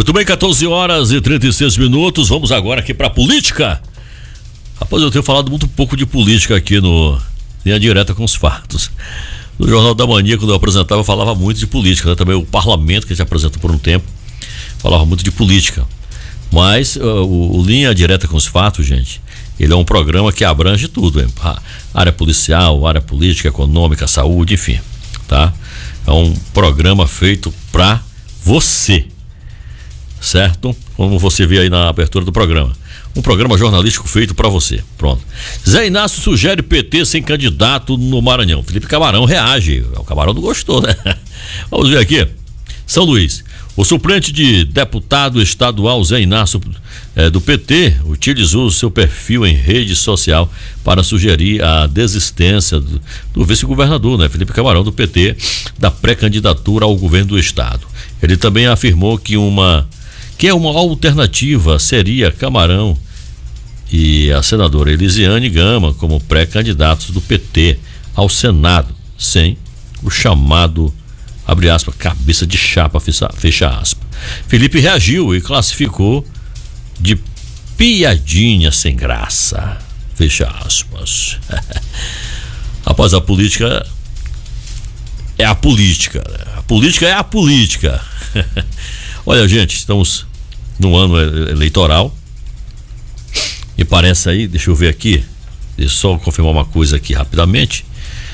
Muito bem, 14h36. Vamos agora aqui pra política. Rapaz, eu tenho falado muito pouco de política aqui no Linha Direta com os Fatos. No Jornal da Manhã, quando eu apresentava, eu falava muito de política, né? Também o parlamento, que a gente apresentou por um tempo, falava muito de política. Mas o Linha Direta com os Fatos, gente, ele é um programa que abrange tudo, hein? Área policial, área política, econômica, saúde, enfim, tá? É um programa feito pra você, certo? Como você vê aí na abertura do programa. Um programa jornalístico feito pra você. Pronto. Zé Inácio sugere PT sem candidato no Maranhão. Felipe Camarão reage. O Camarão não gostou, né? Vamos ver aqui. São Luís. O suplente de deputado estadual Zé Inácio do PT utilizou seu perfil em rede social para sugerir a desistência do vice-governador, né, Felipe Camarão, do PT, da pré-candidatura ao governo do estado. Ele também afirmou que uma alternativa seria Camarão e a senadora Elisiane Gama como pré-candidatos do PT ao Senado, sem o chamado, abre aspas, cabeça de chapa, fecha aspas. Felipe reagiu e classificou de piadinha sem graça, fecha aspas. Rapaz, a política é a política, a política é a política. Olha, gente, estamos no ano eleitoral e parece aí, deixa eu ver aqui, deixa eu só confirmar uma coisa aqui rapidamente,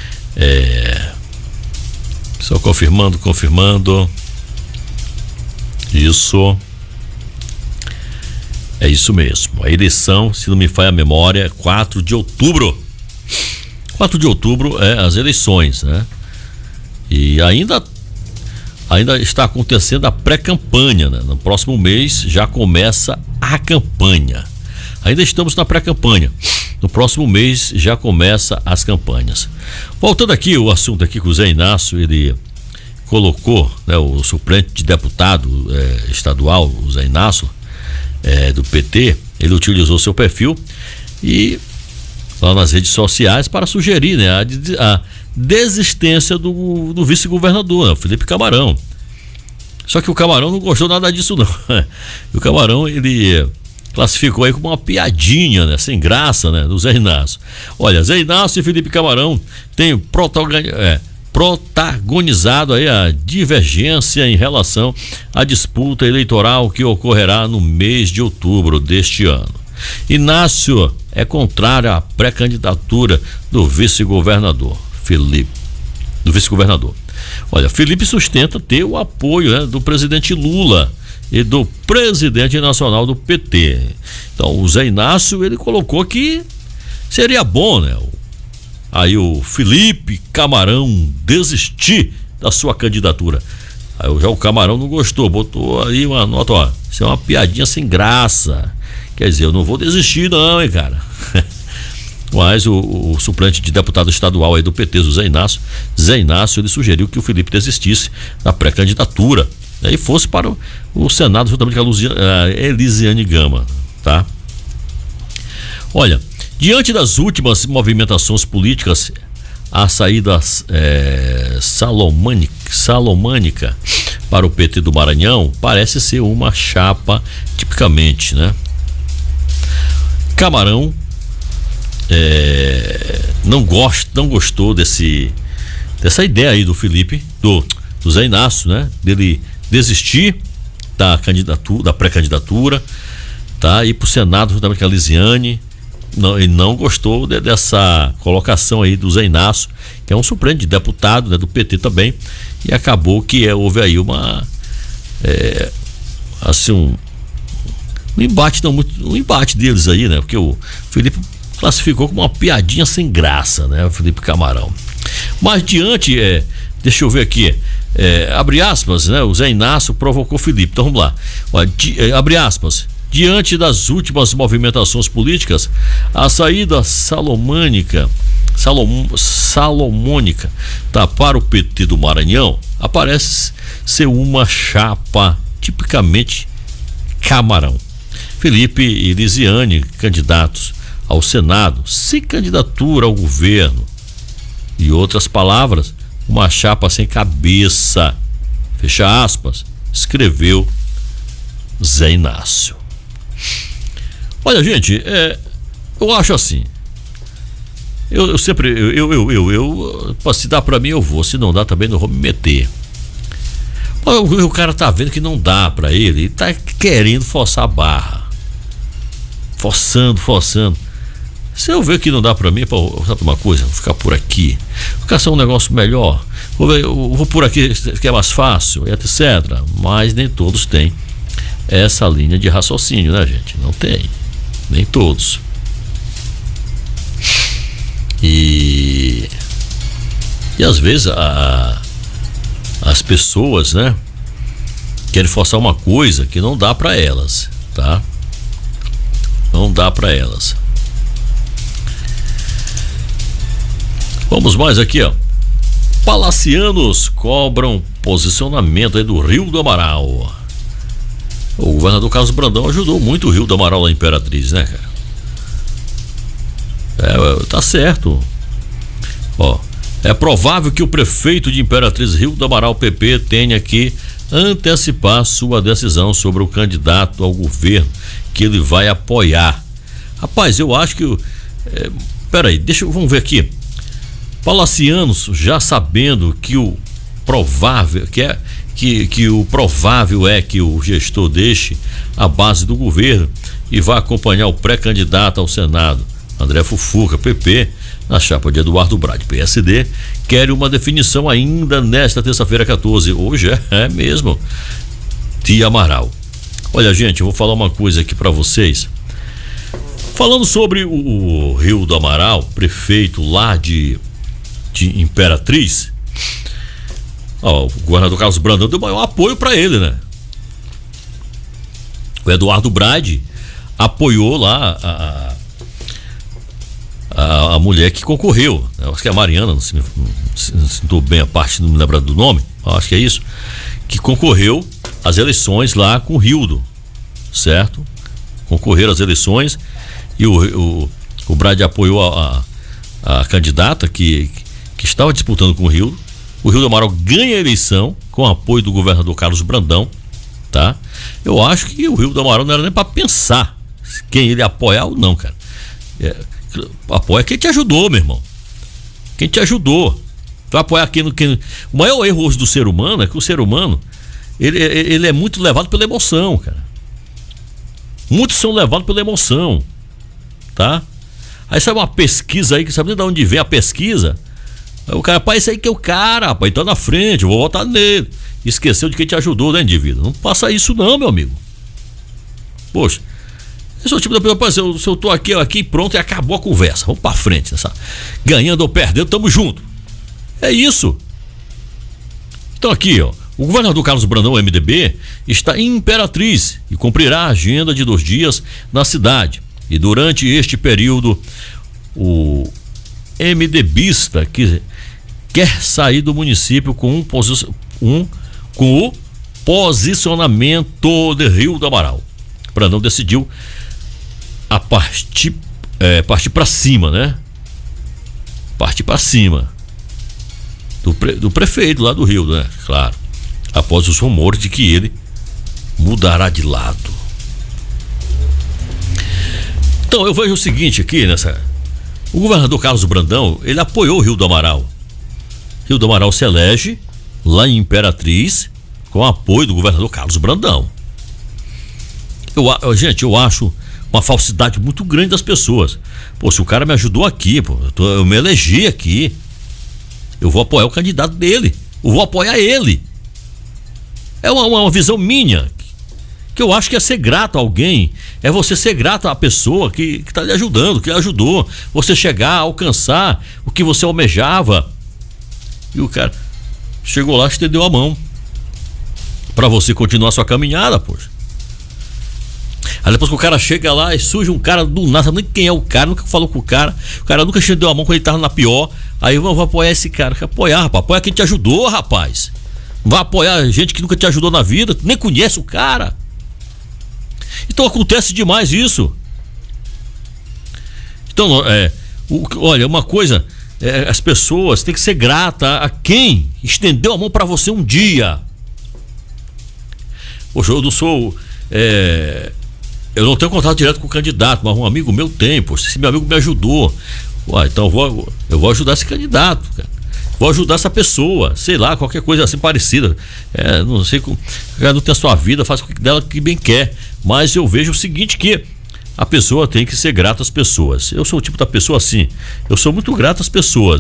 só confirmando, isso, é isso mesmo, a eleição, se não me falha a memória, 4 de outubro, 4 de outubro é as eleições, né? E ainda está acontecendo a pré-campanha, né? No próximo mês já começa a campanha. Ainda estamos na pré-campanha. No próximo mês já começa as campanhas. Voltando aqui, o assunto aqui que o Zé Inácio, ele colocou, né, o suplente de deputado estadual, o Zé Inácio, do PT, ele utilizou seu perfil e lá nas redes sociais para sugerir, né, a desistência do vice-governador, né, Felipe Camarão. Só que o Camarão não gostou nada disso, não. O Camarão, ele classificou aí como uma piadinha, né, sem graça, né, do Zé Inácio. Olha, Zé Inácio e Felipe Camarão têm protagonizado aí a divergência em relação à disputa eleitoral que ocorrerá no mês de outubro deste ano. Inácio é contrário à pré-candidatura do vice-governador Felipe, Olha, Felipe sustenta ter o apoio, né, do presidente Lula e do presidente nacional do PT. Então, o Zé Inácio, ele colocou que seria bom, né, aí o Felipe Camarão desistir da sua candidatura. Aí já o Camarão não gostou, botou aí uma nota, ó, isso é uma piadinha sem graça. Quer dizer, eu não vou desistir não, hein, cara. Mas o suplente de deputado estadual aí do PT, o Zé Inácio, ele sugeriu que o Felipe desistisse da pré-candidatura, né, e fosse para o Senado juntamente com a Elisiane Gama, tá? Olha, diante das últimas movimentações políticas, a saída salomônica para o PT do Maranhão parece ser uma chapa tipicamente, né? Camarão não gostou dessa ideia aí do Felipe, do Zé Inácio, né? Dele desistir da pré-candidatura, tá? Ir pro Senado juntamente com a Elisiane. Ele não gostou dessa colocação aí do Zé Inácio, que é um suplente de deputado, né, do PT também, e acabou que houve aí um embate deles aí, né? Porque o Felipe classificou como uma piadinha sem graça, né, o Felipe Camarão. Mas diante, deixa eu ver aqui, abre aspas, né, o Zé Inácio provocou o Felipe. Então vamos lá. Olha, abre aspas. Diante das últimas movimentações políticas, a saída salomônica para o PT do Maranhão aparece ser uma chapa tipicamente Camarão. Felipe e Elisiane, candidatos ao Senado, sem candidatura ao governo. Em outras palavras, uma chapa sem cabeça, fecha aspas, escreveu Zé Inácio. Olha, gente, eu acho assim. Eu sempre, se dá pra mim eu vou, se não dá também não vou me meter. O cara tá vendo que não dá pra ele e tá querendo forçar a barra. Forçando. Se eu ver que não dá pra mim, sabe uma coisa? Vou ficar por aqui. Vou caçar um negócio melhor. Vou por aqui, que é mais fácil, etc. Mas nem todos têm essa linha de raciocínio, né, gente? Não tem. Nem todos. E às vezes as pessoas, né, querem forçar uma coisa que não dá pra elas, tá? Não dá pra elas. Vamos mais aqui, ó. Palacianos cobram posicionamento aí do Rio do Amaral. O governador Carlos Brandão ajudou muito o Rio do Amaral lá em Imperatriz, né, cara? Tá certo. Ó, é provável que o prefeito de Imperatriz, Rio do Amaral, PP, tenha que antecipar sua decisão sobre o candidato ao governo que ele vai apoiar. Rapaz, eu acho que peraí, vamos ver aqui. Palacianos, já sabendo que o provável que o provável é que o gestor deixe a base do governo e vá acompanhar o pré-candidato ao Senado, André Fufuca, PP, na chapa de Eduardo Brade, PSD, quer uma definição ainda nesta terça-feira 14. Hoje é mesmo. Tia Amaral. Olha, gente, eu vou falar uma coisa aqui para vocês. Falando sobre o Rio do Amaral, prefeito lá de Imperatriz, o governador Carlos Brandão deu maior apoio para ele, né? O Eduardo Brade apoiou lá a mulher que concorreu. Eu acho que é a Mariana, não estou bem a parte, não me lembro do nome, acho que é isso, que concorreu às eleições lá com o Rildo, certo? Concorreram às eleições e o Brade apoiou a candidata que estava disputando com o Rildo. O Rio do Amaral ganha a eleição com o apoio do governador Carlos Brandão, tá? Eu acho que o Rio do Amaral não era nem para pensar quem ele apoiar ou não, cara. Apoia quem te ajudou, meu irmão. Quem te ajudou. Tu vai apoiar quem. O maior erro hoje do ser humano é que o ser humano ele é muito levado pela emoção, cara. Muitos são levados pela emoção, tá? Aí sai uma pesquisa aí que sabe nem de onde vem a pesquisa. O cara, rapaz, esse aí que é o cara, rapaz, tá na frente, eu vou votar nele. Esqueceu de quem te ajudou, né, indivíduo? Não passa isso não, meu amigo. Poxa, esse é o tipo da pessoa, rapaz, se eu tô aqui pronto e acabou a conversa, vamos pra frente, sabe? Ganhando ou perdendo, tamo junto. É isso. Então aqui, ó, o governador Carlos Brandão, MDB, está em Imperatriz e cumprirá a agenda de 2 dias na cidade. E durante este período, o MDBista que quer sair do município com o posicionamento de Rio do Amaral. Brandão decidiu partir para cima, né? Partir para cima do prefeito lá do Rio, né? Claro. Após os rumores de que ele mudará de lado. Então eu vejo o seguinte aqui o governador Carlos Brandão, ele apoiou o Rio do Amaral. Rio do Amaral se elege lá em Imperatriz com o apoio do governador Carlos Brandão. Gente, eu acho uma falsidade muito grande das pessoas. Pô, se o cara me ajudou aqui, pô, eu me elegi aqui, eu vou apoiar o candidato dele, eu vou apoiar ele. É uma visão minha, que eu acho que é ser grato a alguém, é você ser grato à pessoa que está lhe ajudando, que lhe ajudou, você chegar a alcançar o que você almejava. E o cara chegou lá e estendeu a mão para você continuar sua caminhada, poxa. Aí depois que o cara chega lá e surge um cara do nada, nem quem é o cara, nunca falou com o cara nunca estendeu a mão quando ele tava na pior. Aí eu vou apoiar esse cara. Apoiar, rapaz, apoia quem te ajudou, rapaz. Não vai apoiar gente que nunca te ajudou na vida, nem conhece o cara. Então acontece demais isso. Então, olha, uma coisa, as pessoas têm que ser gratas a quem estendeu a mão para você um dia. Poxa, eu não sou eu não tenho contato direto com o candidato, mas um amigo meu tem, poxa, esse meu amigo me ajudou. Ué, então eu vou ajudar esse candidato, cara. Vou ajudar essa pessoa, sei lá, qualquer coisa assim parecida. Não sei, cada um tem a sua vida, faz dela o que bem quer. Mas eu vejo o seguinte, que a pessoa tem que ser grata às pessoas. Eu sou o tipo da pessoa assim, eu sou muito grato às pessoas,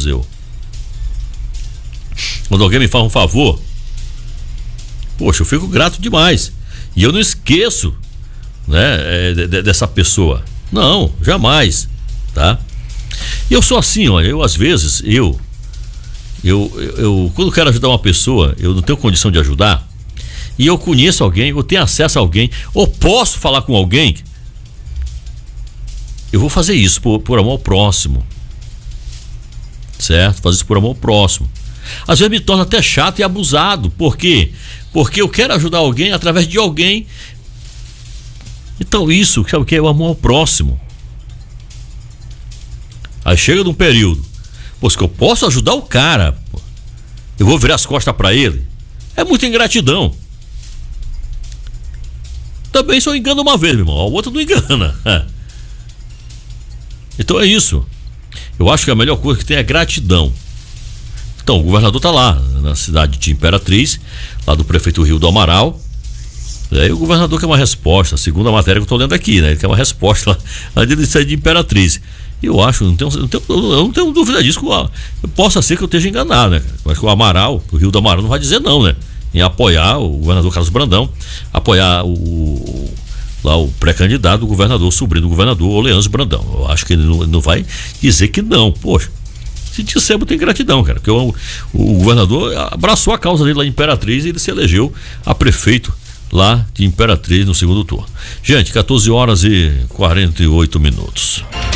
Quando alguém me faz um favor, poxa, eu fico grato demais. E eu não esqueço, né, dessa pessoa. Não, jamais, tá? E eu sou assim, olha, eu às vezes, quando quero ajudar uma pessoa, eu não tenho condição de ajudar, e eu conheço alguém, eu tenho acesso a alguém, ou posso falar com alguém, eu vou fazer isso por amor ao próximo, certo? Fazer isso por amor ao próximo. Às vezes me torna até chato e abusado. Por quê? Porque eu quero ajudar alguém através de alguém. Então isso, sabe o que é o amor ao próximo? Aí chega num período, que eu posso ajudar o cara, eu vou virar as costas pra ele. É muita ingratidão. Também só engana uma vez, meu irmão, a outra não engana. Então é isso. Eu acho que a melhor coisa que tem é gratidão. Então, o governador está lá, na cidade de Imperatriz, lá do prefeito Rio do Amaral. E aí o governador quer uma resposta, segundo a matéria que eu estou lendo aqui, né? Ele quer uma resposta lá de Imperatriz. E eu acho, eu não tenho dúvida disso, possa ser que eu esteja enganado, né? Mas que o Amaral, o Rio do Amaral não vai dizer não, né? Em apoiar o governador Carlos Brandão, apoiar o pré-candidato do governador, sobrinho do governador, o Leandro Brandão. Eu acho que ele não vai dizer que não, poxa. Se disser, tem gratidão, cara, porque o governador abraçou a causa dele lá em Imperatriz e ele se elegeu a prefeito lá de Imperatriz no segundo turno. Gente, 14 horas e 48 minutos.